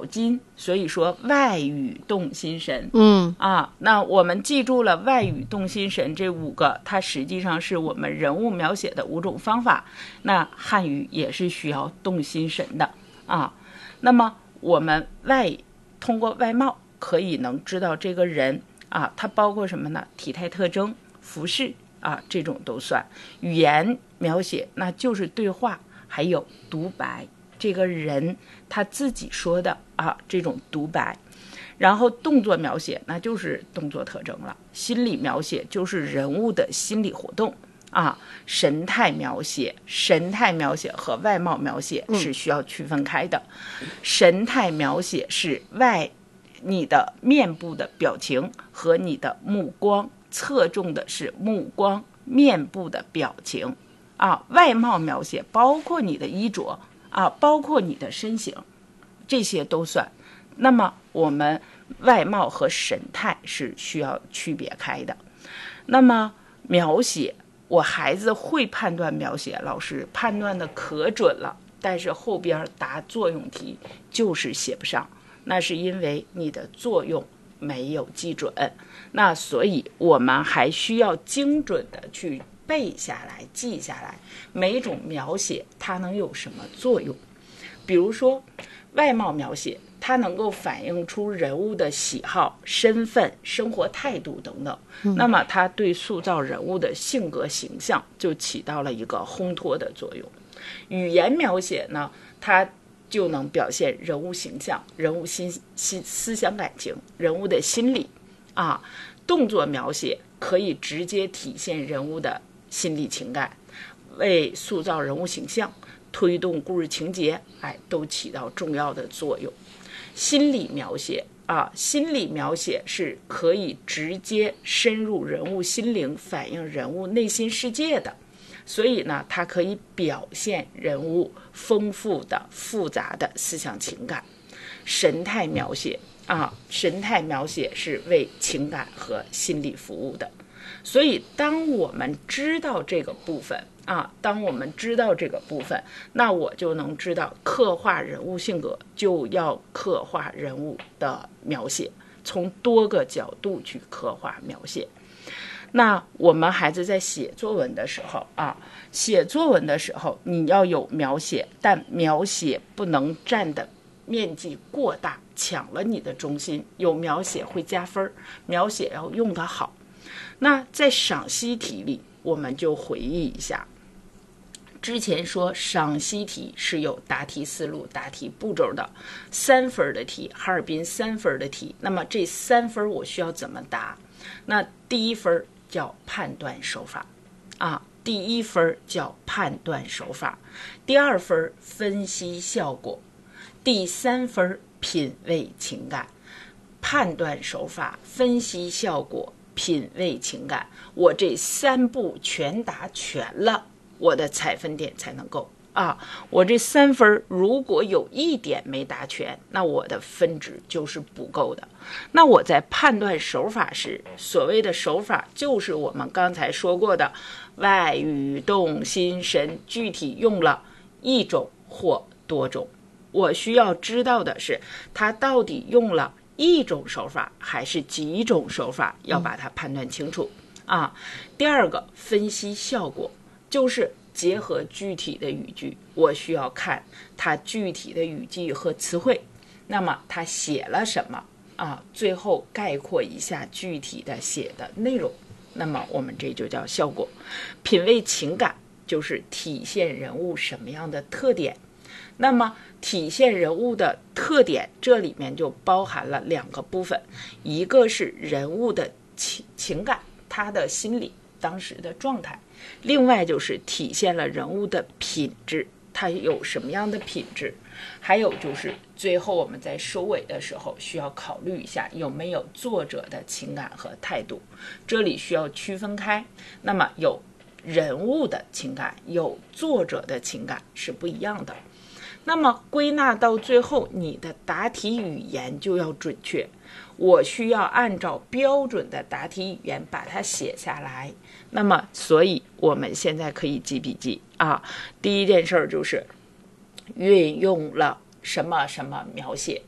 筋，所以说外语动心神。那我们记住了外语动心神这5个，它实际上是我们人物描写的5种方法。那汉语也是需要动心神的那么我们通过外貌可以能知道这个人它包括什么呢？体态特征、服饰这种都算。语言描写那就是对话，还有独白，这个人他自己说的这种独白。然后动作描写那就是动作特征了，心理描写就是人物的心理活动神态描写和外貌描写是需要区分开的。神态描写是你的面部的表情和你的目光，侧重的是目光、面部的表情外貌描写包括你的衣着包括你的身形，这些都算。那么我们外貌和神态是需要区别开的。那么描写，我孩子会判断描写，老师判断的可准了，但是后边答作用题就是写不上，那是因为你的作用没有记准。那所以我们还需要精准的去背下来、记下来每种描写它能有什么作用。比如说外貌描写，它能够反映出人物的喜好、身份、生活态度等等，那么它对塑造人物的性格形象就起到了一个烘托的作用。语言描写呢，它就能表现人物形象、人物思想感情、人物的心理动作描写可以直接体现人物的心理情感，为塑造人物形象、推动故事情节都起到重要的作用。心理描写心理描写是可以直接深入人物心灵，反映人物内心世界的，所以呢，它可以表现人物丰富的复杂的思想情感。神态描写神态描写是为情感和心理服务的。所以当我们知道这个部分那我就能知道刻画人物性格就要刻画人物的描写，从多个角度去刻画描写。那我们孩子在写作文的时候你要有描写，但描写不能占的面积过大，抢了你的中心。有描写会加分，描写要用得好。那在赏析题里，我们就回忆一下，之前说赏析题是有答题思路、答题步骤的，3分的题，哈尔滨3分的题。那么这3分我需要怎么答？那第1分叫判断手法第1分叫判断手法，第2分分析效果，第3分品味情感。判断手法、分析效果、品味情感，我这3步全答全了，我的采分点才能够我这3分如果有1点没答全，那我的分值就是不够的。那我在判断手法时，所谓的手法就是我们刚才说过的外语动心神，具体用了1种或多种。我需要知道的是，它到底用了1种手法还是几种手法，要把它判断清楚第2个分析效果，就是结合具体的语句，我需要看它具体的语句和词汇，那么它写了什么最后概括一下具体的写的内容，那么我们这就叫效果。品味情感就是体现人物什么样的特点，那么体现人物的特点，这里面就包含了2个部分，一个是人物的情感，他的心理当时的状态，另外就是体现了人物的品质，他有什么样的品质，还有就是最后我们在收尾的时候需要考虑一下有没有作者的情感和态度，这里需要区分开。那么有人物的情感，有作者的情感是不一样的。那么归纳到最后，你的答题语言就要准确，我需要按照标准的答题语言把它写下来。那么所以我们现在可以记笔记第一件事就是运用了什么什么描写，